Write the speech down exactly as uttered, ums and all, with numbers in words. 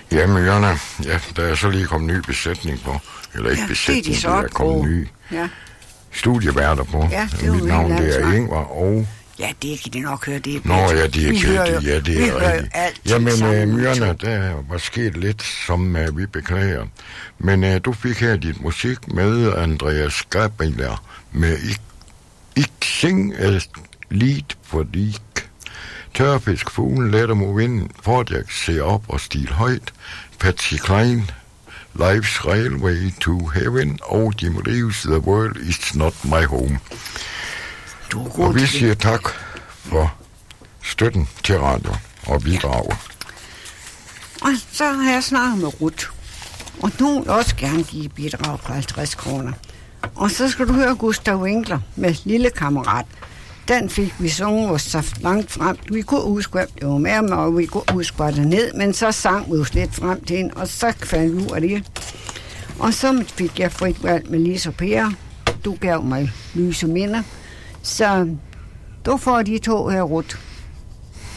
Jamen, Jonna, ja, der er så lige kommet ny besætning på. Eller ikke Ja, besætning, det er de der er sorte kommet grå. ny Ja. studieværter på. Ja, det er Mit jo navn, helt det er andet. Ingvar, og... Ja, det kan de nok høre, det er Nå, ja, det er vi hører jo, det, ja, det vi er hører jo rigtigt. altid Jamen, sammen, uh, Myrna, to. der var sket lidt, som uh, vi beklager. Men uh, du fik her dit musik med Andreas Gabriel med Ik, Ik Sing et Lied for Dig. Tørfisk, fuglen, letter mod vinden, Fordjak, se op og stil højt, Patsy Klein, Life's Railway to Heaven, og Jim Reeves, The World is Not My Home. Du er god Og vi til siger tak for støtten til radio og bidraget. Og så har jeg snakket med Ruth. Og nu vil også gerne give bidrag på halvtreds kroner. Og så skal du høre Gustav Winkler med Lille Kammerat. Den fik vi sunget os så langt frem. Vi kunne huske, hvem det var med mig, og vi kunne huske, hvor det ned. Men så sang vi os lidt frem til hende, og så fandt vi ud af det. Og så fik jeg frit valg med Lise og Per. Du gav mig lyse minder. Så du får de to her, Ruth.